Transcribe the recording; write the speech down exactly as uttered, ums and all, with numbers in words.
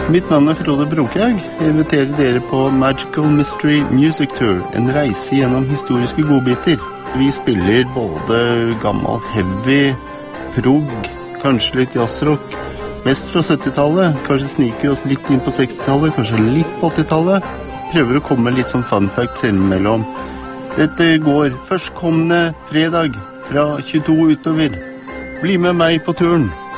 Mitt navn er Frode Brokhaug. Jeg inviterer dere på Magical Mystery Music Tour, en reise gjennom historiske godbiter. Vi spiller både gammel heavy, prog, kanskje litt jazzrock, mest fra syttitallet, kanskje sniker vi oss litt inn på sekstitallet, kanskje litt på åttitallet. Prøver å komme litt sånn fun facts innimellom. Dette går førstkommende fredag fra tjueto utover. Bli med meg på turen!